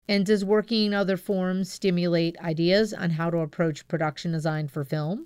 And does working in other forms stimulate ideas on how to approach production design for film?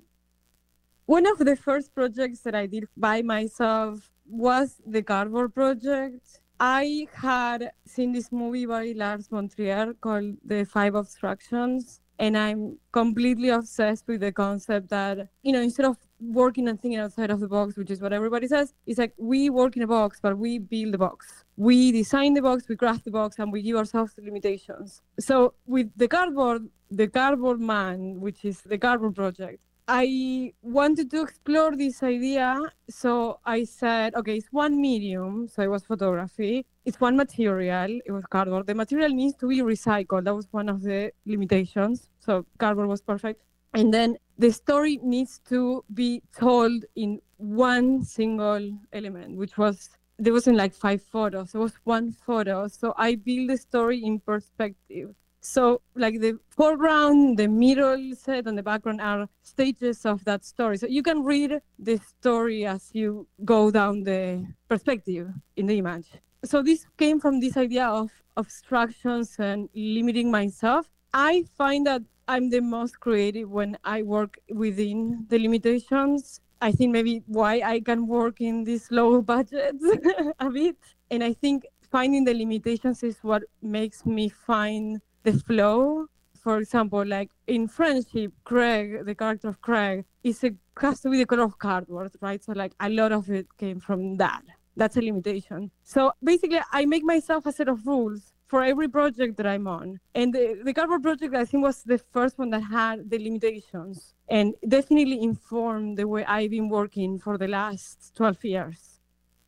One of the first projects that I did by myself was the cardboard project. I had seen this movie by Lars von Trier called The Five Obstructions, and I'm completely obsessed with the concept that, instead of working and thinking outside of the box, which is what everybody says, it's like we work in a box, but we build the box. We design the box, we craft the box, and we give ourselves the limitations. So with the cardboard man, which is the cardboard project, I wanted to explore this idea. So I said, okay, it's one medium. So it was photography. It's one material. It was cardboard. The material needs to be recycled. That was one of the limitations. So cardboard was perfect. And then the story needs to be told in one single element, there wasn't like 5 photos. It was one photo. So I built the story in perspective. So like the foreground, the middle set, and the background are stages of that story. So you can read the story as you go down the perspective in the image. So this came from this idea of obstructions and limiting myself. I find that I'm the most creative when I work within the limitations. I think maybe why I can work in these low budgets a bit. And I think finding the limitations is what makes me find the flow. For example, like in Friendship, Craig, the character of Craig, has to be the color of cardboard, right? So like a lot of it came from that. That's a limitation. So basically, I make myself a set of rules for every project that I'm on. And the cardboard project, I think, was the first one that had the limitations and definitely informed the way I've been working for the last 12 years.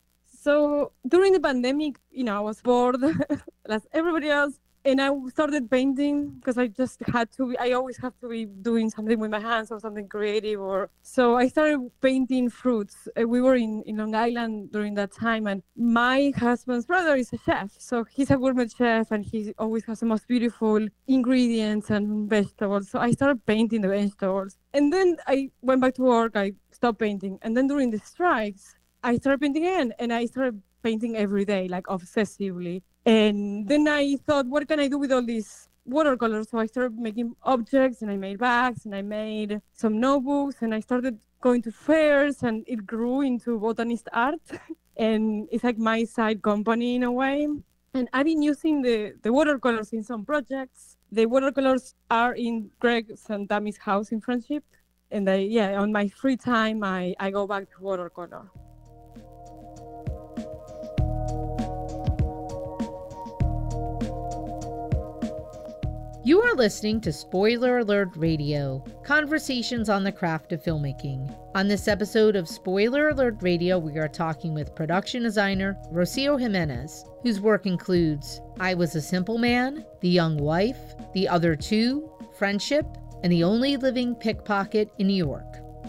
So during the pandemic, I was bored, like everybody else. And I started painting because I always have to be doing something with my hands or something creative. So I started painting fruits. We were in Long Island during that time, and my husband's brother is a chef. So he's a gourmet chef, and he always has the most beautiful ingredients and vegetables. So I started painting the vegetables. And then I went back to work, I stopped painting. And then during the strikes, I started painting again, and I started painting every day, like obsessively. And then I thought, what can I do with all these watercolors? So I started making objects, and I made bags, and I made some notebooks, and I started going to fairs, and it grew into botanist art. And it's like my side company in a way. And I've been using the watercolors in some projects. The watercolors are in Greg and Tammy's house in Friendship. And on my free time, I go back to watercolor. You are listening to Spoiler Alert Radio, conversations on the craft of filmmaking. On this episode of Spoiler Alert Radio, we are talking with production designer Rocio Jimenez, whose work includes I Was a Simple Man, The Young Wife, The Other Two, Friendship, and The Only Living Pickpocket in New York.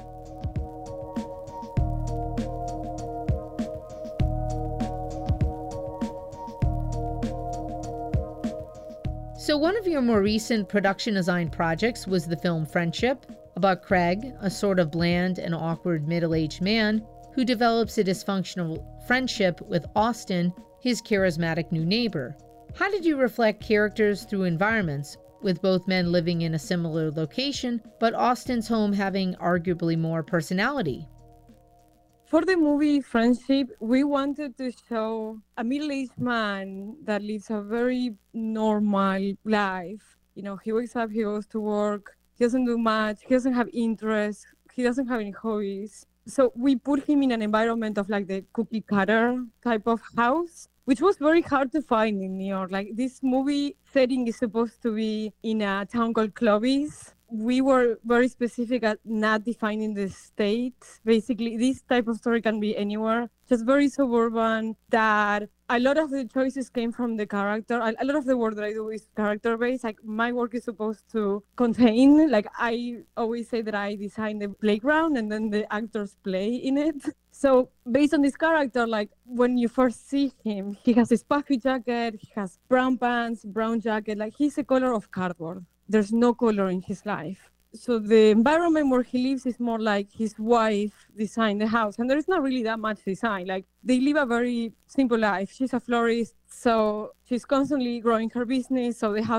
So one of your more recent production design projects was the film Friendship, about Craig, a sort of bland and awkward middle-aged man who develops a dysfunctional friendship with Austin, his charismatic new neighbor. How did you reflect characters through environments, with both men living in a similar location, but Austin's home having arguably more personality? For the movie Friendship, we wanted to show a middle-aged man that lives a very normal life. He wakes up, he goes to work, he doesn't do much, he doesn't have interests, he doesn't have any hobbies. So we put him in an environment of like the cookie cutter type of house, which was very hard to find in New York. Like this movie setting is supposed to be in a town called Clovis. We were very specific at not defining the state. Basically, this type of story can be anywhere, just very suburban, that a lot of the choices came from the character. A lot of the work that I do is character-based. Like, my work is supposed to contain, like, I always say that I design the playground and then the actors play in it. So based on this character, like, when you first see him, he has this puffy jacket, he has brown pants, brown jacket, like, he's a color of cardboard. There's no color in his life. So the environment where he lives is more like his wife designed the house. And there is not really that much design. Like, they live a very simple life. She's a florist, so she's constantly growing her business. So the house